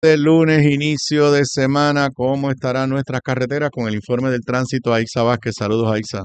De lunes, inicio de semana, ¿cómo estarán nuestras carreteras? Con el informe del tránsito, Aixa Vázquez. Saludos, Aixa.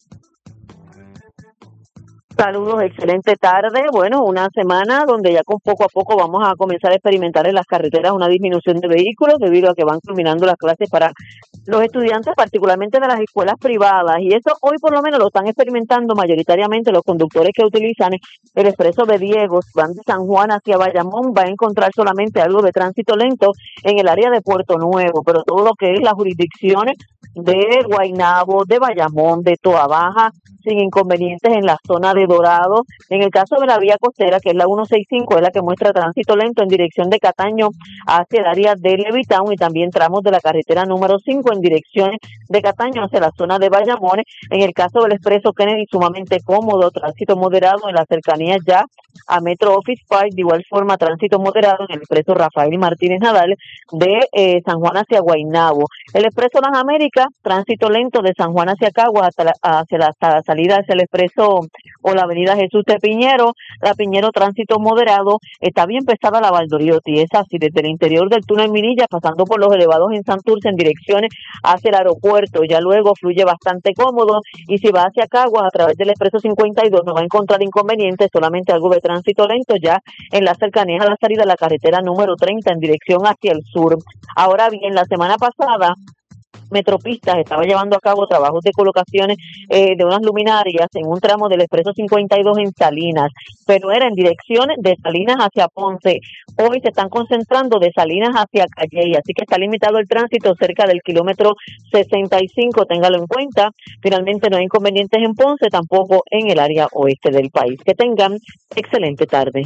Saludos, excelente tarde. Bueno, una semana donde ya con poco a poco vamos a comenzar a experimentar en las carreteras una disminución de vehículos debido a que van culminando las clases para los estudiantes, particularmente de las escuelas privadas. Y eso hoy por lo menos lo están experimentando mayoritariamente los conductores que utilizan el expreso de Diego. Si van de San Juan hacia Bayamón, va a encontrar solamente algo de tránsito lento en el área de Puerto Nuevo, pero todo lo que es las jurisdicciones de Guaynabo, de Bayamón, de Toa Baja, sin inconvenientes en la zona de Dorado. En el caso de la vía costera, que es la 165, es la que muestra tránsito lento en dirección de Cataño hacia el área de Levitown y también tramos de la carretera número 5 en dirección de Cataño hacia la zona de Bayamón. En el caso del expreso Kennedy, sumamente cómodo, tránsito moderado en las cercanías ya a Metro Office Park, de igual forma tránsito moderado en el expreso Rafael Martínez Nadal de San Juan hacia Guaynabo. El expreso Las Américas, tránsito lento de San Juan hacia Caguas hasta la salida hacia el expreso o la avenida Jesús de Piñero. La Piñero, tránsito moderado. Está bien pesada la Valdoriotti, es así, desde el interior del túnel Minilla, pasando por los elevados en Santurce en direcciones hacia el aeropuerto. Ya luego fluye bastante cómodo, y si va hacia Caguas a través del expreso 52 no va a encontrar inconvenientes, solamente algo de tránsito lento ya en las cercanías a la salida de la carretera número 30 en dirección hacia el sur. Ahora bien, la semana pasada Metropistas estaba llevando a cabo trabajos de colocaciones de unas luminarias en un tramo del expreso 52 en Salinas, pero era en dirección de Salinas hacia Ponce. Hoy se están concentrando de Salinas hacia Calley, así que está limitado el tránsito cerca del kilómetro 65, téngalo en cuenta. Finalmente no hay inconvenientes en Ponce, tampoco en el área oeste del país. Que tengan excelente tarde.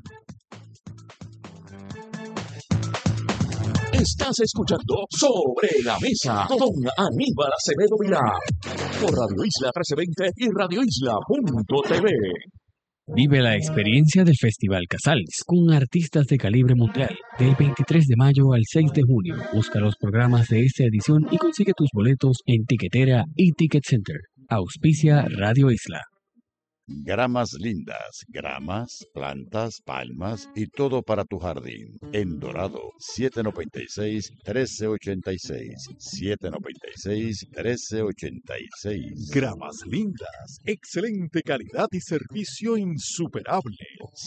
Estás escuchando Sobre la Mesa con Aníbal Acevedo Vilá por Radio Isla 1320 y radioisla.tv. Vive la experiencia del Festival Casals con artistas de calibre mundial del 23 de mayo al 6 de junio. Busca los programas de esta edición y consigue tus boletos en Tiquetera y Ticket Center. Auspicia Radio Isla. Gramas lindas, gramas, plantas, palmas y todo para tu jardín. En Dorado, 796-1386. 796-1386. Gramas lindas, excelente calidad y servicio insuperable.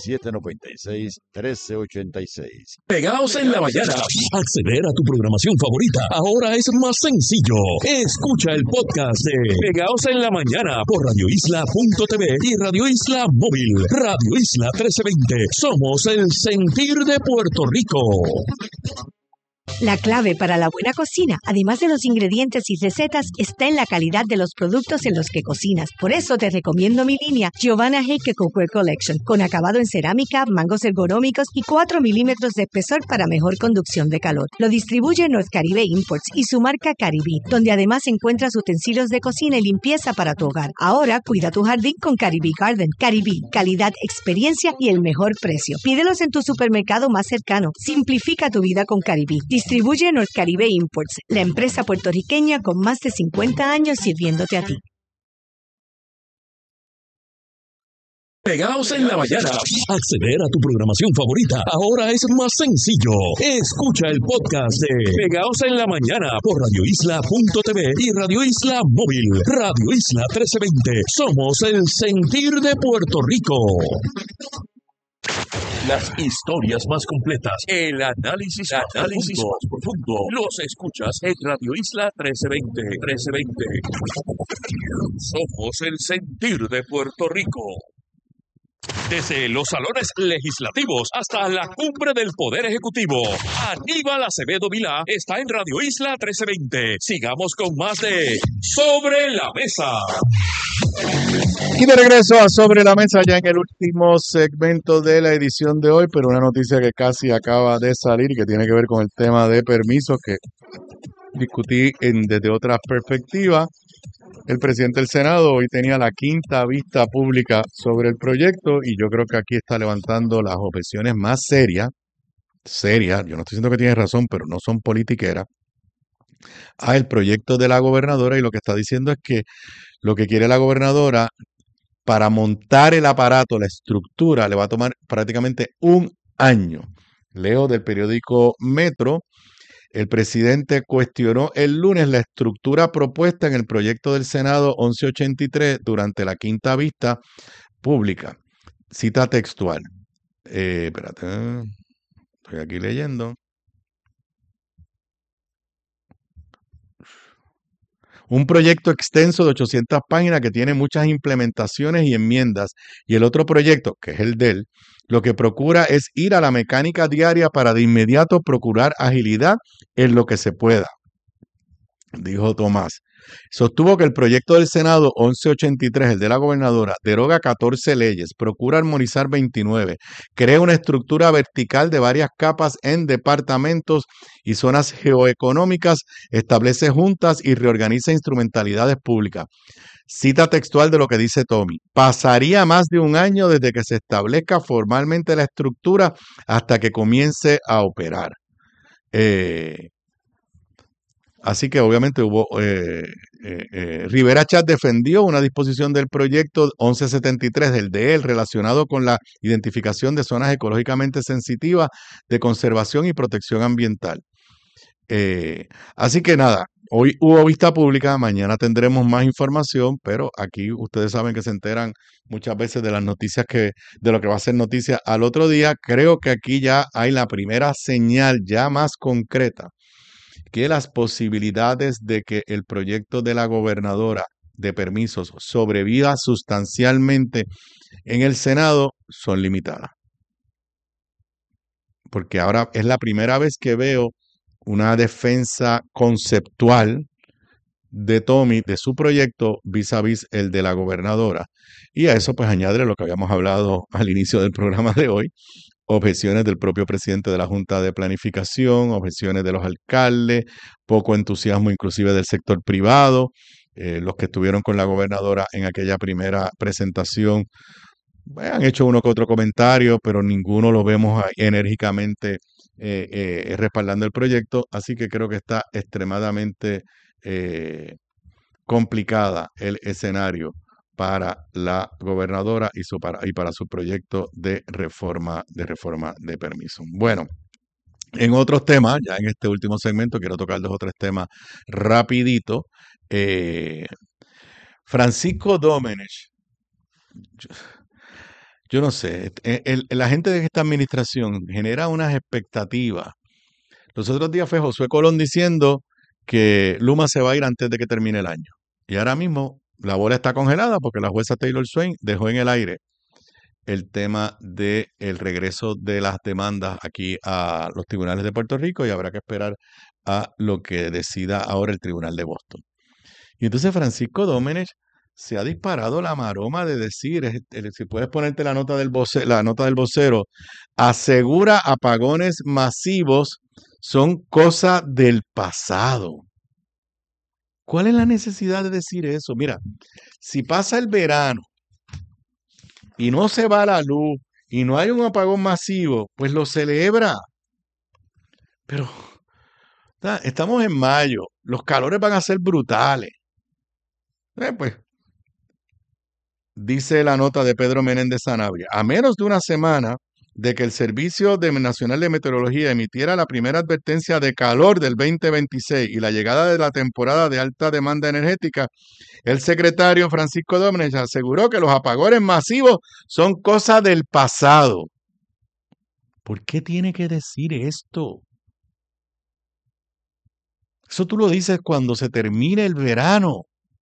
796-1386. Pegaos en la mañana. Acceder a tu programación favorita ahora es más sencillo. Escucha el podcast de Pegaos en la mañana por radioisla.tv y Radio Isla Móvil. Radio Isla 1320. Somos el sentir de Puerto Rico. La clave para la buena cocina, además de los ingredientes y recetas, está en la calidad de los productos en los que cocinas. Por eso te recomiendo mi línea Giovanna Heike Cookware Collection, con acabado en cerámica, mangos ergonómicos y 4 milímetros de espesor para mejor conducción de calor. Lo distribuye North Caribe Imports y su marca Caribí, donde además encuentras utensilios de cocina y limpieza para tu hogar. Ahora cuida tu jardín con Caribí Garden. Caribí, calidad, experiencia y el mejor precio. Pídelos en tu supermercado más cercano. Simplifica tu vida con Caribí. Distribuye North Caribe Imports, la empresa puertorriqueña con más de 50 años sirviéndote a ti. Pegaos en la mañana. Acceder a tu programación favorita ahora es más sencillo. Escucha el podcast de Pegaos en la mañana por radioisla.tv y Radio Isla Móvil. Radio Isla 1320. Somos el sentir de Puerto Rico. Las historias más completas, el análisis más profundo, los escuchas en Radio Isla 1320. Somos el sentir de Puerto Rico. Desde los salones legislativos hasta la cumbre del Poder Ejecutivo, Aníbal Acevedo Vilá está en Radio Isla 1320. Sigamos con más de Sobre la Mesa. Y de regreso a Sobre la Mesa, ya en el último segmento de la edición de hoy, pero una noticia que casi acaba de salir y que tiene que ver con el tema de permisos que discutí desde otra perspectiva. El presidente del Senado hoy tenía la quinta vista pública sobre el proyecto y yo creo que aquí está levantando las objeciones más serias, yo no estoy diciendo que tiene razón, pero no son politiqueras, a el proyecto de la gobernadora, y lo que está diciendo es que lo que quiere la gobernadora para montar el aparato, la estructura, le va a tomar prácticamente un año. Leo del periódico Metro. El presidente cuestionó el lunes la estructura propuesta en el proyecto del Senado 1183 durante la quinta vista pública. Cita textual. Espérate, estoy aquí leyendo. Un proyecto extenso de 800 páginas que tiene muchas implementaciones y enmiendas. Y el otro proyecto, que es el de él, lo que procura es ir a la mecánica diaria para de inmediato procurar agilidad en lo que se pueda, dijo Tomás. Sostuvo que el proyecto del Senado 1183, el de la gobernadora, deroga 14 leyes, procura armonizar 29, crea una estructura vertical de varias capas en departamentos y zonas geoeconómicas, establece juntas y reorganiza instrumentalidades públicas. Cita textual de lo que dice Tommy. Pasaría más de un año desde que se establezca formalmente la estructura hasta que comience a operar. Así que obviamente hubo, Rivera Chat defendió una disposición del proyecto 1173, del de él, relacionado con la identificación de zonas ecológicamente sensitivas de conservación y protección ambiental. Así que nada, hoy hubo vista pública, mañana tendremos más información, pero aquí ustedes saben que se enteran muchas veces de las noticias de lo que va a ser noticia al otro día. Creo que aquí ya hay la primera señal ya más concreta que las posibilidades de que el proyecto de la gobernadora de permisos sobreviva sustancialmente en el Senado son limitadas. Porque ahora es la primera vez que veo una defensa conceptual de Tommy, de su proyecto, vis a vis el de la gobernadora. Y a eso pues añade lo que habíamos hablado al inicio del programa de hoy, objeciones del propio presidente de la Junta de Planificación, objeciones de los alcaldes, poco entusiasmo inclusive del sector privado. Los que estuvieron con la gobernadora en aquella primera presentación han hecho uno que otro comentario, pero ninguno lo vemos enérgicamente respaldando el proyecto, así que creo que está extremadamente complicada el escenario para la gobernadora y para su proyecto de reforma de permiso. Bueno, en otros temas, ya en este último segmento, quiero tocar 2 o 3 temas rapidito. Francisco Domenech, yo no sé, la gente de esta administración genera unas expectativas. Los otros días fue Josué Colón diciendo que Luma se va a ir antes de que termine el año. Y ahora mismo la bola está congelada porque la jueza Taylor Swain dejó en el aire el tema del regreso de las demandas aquí a los tribunales de Puerto Rico y habrá que esperar a lo que decida ahora el tribunal de Boston. Y entonces Francisco Domenech se ha disparado la maroma de decir, si puedes ponerte la nota del vocero, asegura apagones masivos son cosa del pasado. ¿Cuál es la necesidad de decir eso? Mira, si pasa el verano y no se va la luz y no hay un apagón masivo, pues lo celebra. Pero estamos en mayo, los calores van a ser brutales. Pues, dice la nota de Pedro Menéndez Sanabria, a menos de una semana de que el Servicio Nacional de Meteorología emitiera la primera advertencia de calor del 2026 y la llegada de la temporada de alta demanda energética, el secretario Francisco Domenech aseguró que los apagones masivos son cosa del pasado. ¿Por qué tiene que decir esto? Eso tú lo dices cuando se termine el verano.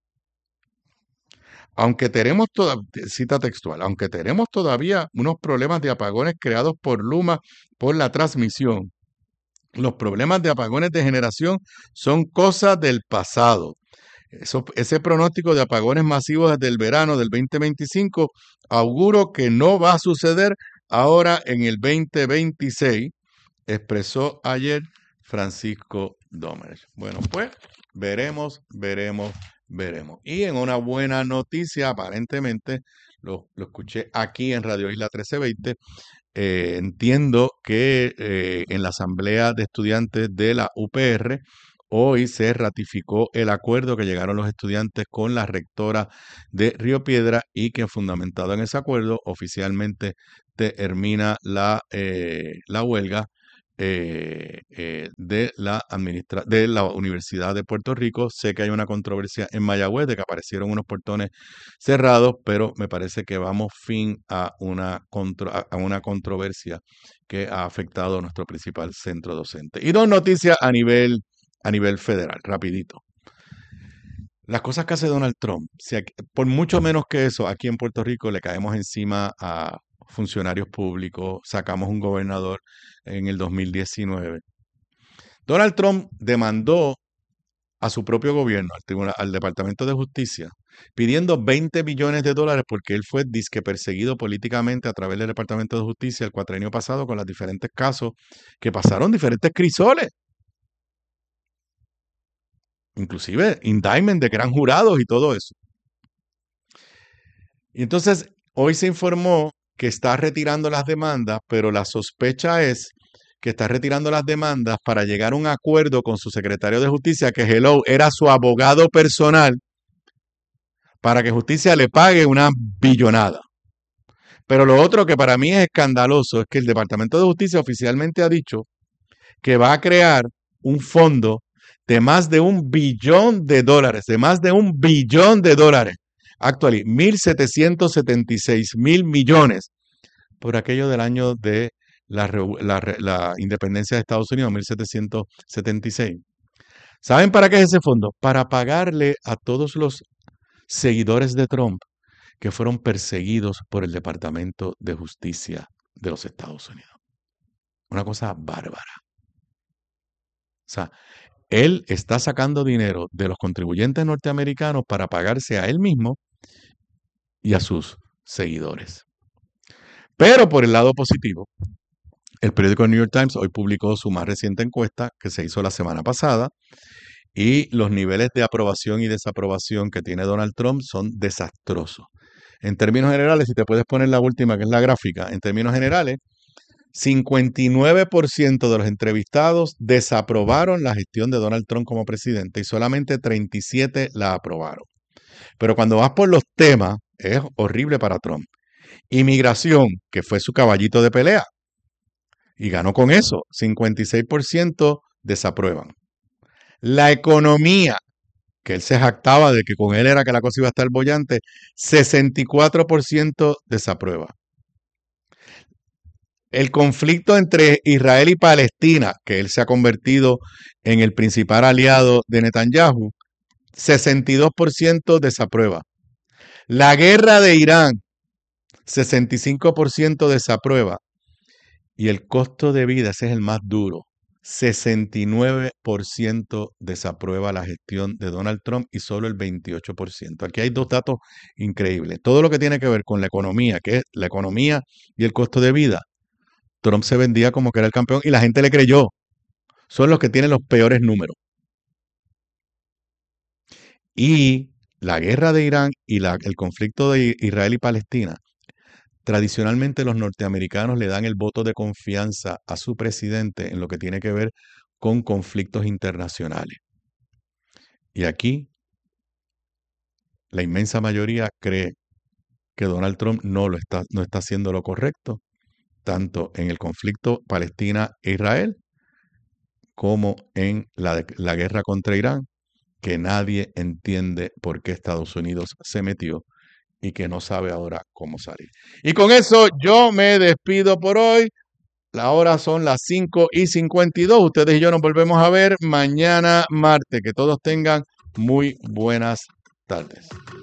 Aunque tenemos cita textual, aunque tenemos todavía unos problemas de apagones creados por Luma por la transmisión, los problemas de apagones de generación son cosas del pasado. Ese pronóstico de apagones masivos desde el verano del 2025, auguro que no va a suceder ahora en el 2026, expresó ayer Francisco Domenech. Bueno, pues veremos. Y en una buena noticia, aparentemente, lo escuché aquí en Radio Isla 1320, entiendo que en la Asamblea de Estudiantes de la UPR, hoy se ratificó el acuerdo que llegaron los estudiantes con la rectora de Río Piedra y que fundamentado en ese acuerdo oficialmente termina la huelga de la Universidad de Puerto Rico. Sé que hay una controversia en Mayagüez de que aparecieron unos portones cerrados, pero me parece que vamos fin a una controversia que ha afectado a nuestro principal centro docente. Y dos noticias a nivel federal, rapidito. Las cosas que hace Donald Trump, por mucho menos que eso, aquí en Puerto Rico le caemos encima a funcionarios públicos, sacamos un gobernador en el 2019. Donald Trump demandó a su propio gobierno, al Departamento de Justicia, pidiendo $20 billones porque él fue disque perseguido políticamente a través del Departamento de Justicia el cuatrienio pasado con los diferentes casos que pasaron diferentes crisoles. Inclusive indictment de que eran jurados y todo eso. Y entonces hoy se informó que está retirando las demandas, pero la sospecha es que está retirando las demandas para llegar a un acuerdo con su secretario de Justicia, que era su abogado personal, para que Justicia le pague una billonada. Pero lo otro que para mí es escandaloso es que el Departamento de Justicia oficialmente ha dicho que va a crear un fondo de más de $1 billón, de más de $1 billón. Actually, 1.776.000 millones por aquello del año de la independencia de Estados Unidos, 1776. ¿Saben para qué es ese fondo? Para pagarle a todos los seguidores de Trump que fueron perseguidos por el Departamento de Justicia de los Estados Unidos. Una cosa bárbara. O sea, él está sacando dinero de los contribuyentes norteamericanos para pagarse a él mismo y a sus seguidores. Pero por el lado positivo, el periódico New York Times hoy publicó su más reciente encuesta que se hizo la semana pasada y los niveles de aprobación y desaprobación que tiene Donald Trump son desastrosos. En términos generales, si te puedes poner la última, que es la gráfica, en términos generales, 59% de los entrevistados desaprobaron la gestión de Donald Trump como presidente y solamente 37% la aprobaron. Pero cuando vas por los temas, es horrible para Trump. Inmigración, que fue su caballito de pelea, y ganó con eso, 56% desaprueban. La economía, que él se jactaba de que con él era que la cosa iba a estar bollante, 64% desaprueba. El conflicto entre Israel y Palestina, que él se ha convertido en el principal aliado de Netanyahu, 62% desaprueba. La guerra de Irán, 65% desaprueba. Y el costo de vida, ese es el más duro, 69% desaprueba la gestión de Donald Trump y solo el 28%. Aquí hay dos datos increíbles. Todo lo que tiene que ver con la economía, que es la economía y el costo de vida, Trump se vendía como que era el campeón y la gente le creyó. Son los que tienen los peores números. Y la guerra de Irán y el conflicto de Israel y Palestina, tradicionalmente los norteamericanos le dan el voto de confianza a su presidente en lo que tiene que ver con conflictos internacionales. Y aquí la inmensa mayoría cree que Donald Trump no está haciendo lo correcto, tanto en el conflicto Palestina-Israel como en la guerra contra Irán, que nadie entiende por qué Estados Unidos se metió y que no sabe ahora cómo salir. Y con eso yo me despido por hoy. La hora son las 5:52. Ustedes y yo nos volvemos a ver mañana martes. Que todos tengan muy buenas tardes.